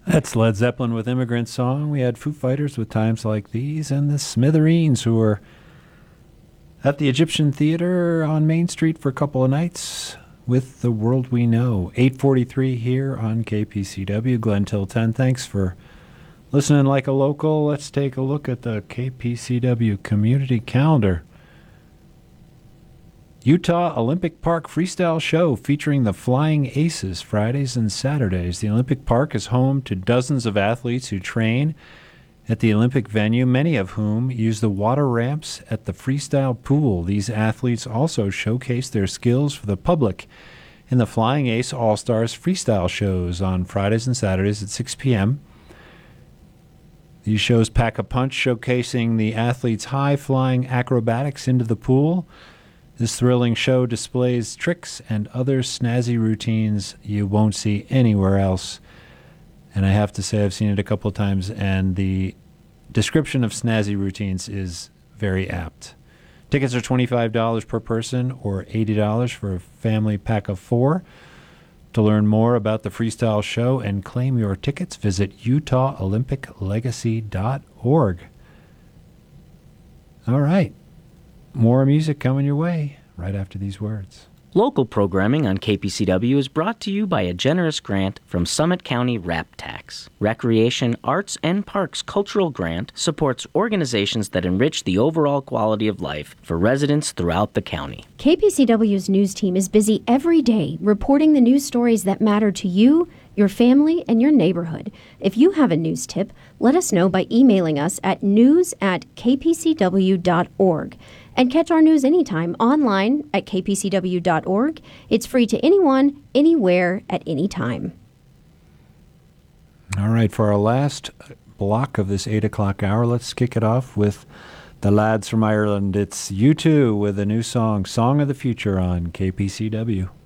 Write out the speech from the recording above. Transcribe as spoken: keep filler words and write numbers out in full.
That's Led Zeppelin with Immigrant Song. We had Foo Fighters with Times Like These, and the Smithereens, who were at the Egyptian Theater on Main Street for a couple of nights with The World We Know. eight forty-three here on K P C W. Glenn Till ten. Thanks for listening like a local. Let's take a look at the K P C W community calendar. Utah Olympic Park Freestyle Show featuring the Flying Aces Fridays and Saturdays. The Olympic Park is home to dozens of athletes who train at the Olympic venue, many of whom use the water ramps at the freestyle pool. These athletes also showcase their skills for the public in the Flying Ace All-Stars Freestyle shows on Fridays and Saturdays at six p.m. These shows pack a punch, showcasing the athletes' high-flying acrobatics into the pool. This thrilling show displays tricks and other snazzy routines you won't see anywhere else. And I have to say I've seen it a couple of times, and the description of snazzy routines is very apt. Tickets are twenty-five dollars per person or eighty dollars for a family pack of four. To learn more about the freestyle show and claim your tickets, visit utah olympic legacy dot org. All right. More music coming your way right after these words. Local programming on K P C W is brought to you by a generous grant from Summit County RAP Tax. Recreation, Arts, and Parks Cultural Grant supports organizations that enrich the overall quality of life for residents throughout the county. K P C W's news team is busy every day reporting the news stories that matter to you, your family, and your neighborhood. If you have a news tip, let us know by emailing us at news at k p c w dot org. And catch our news anytime online at k p c w dot org. It's free to anyone, anywhere, at any time. All right, for our last block of this eight o'clock hour, let's kick it off with the lads from Ireland. It's U two with a new song, Song of the Future on K P C W.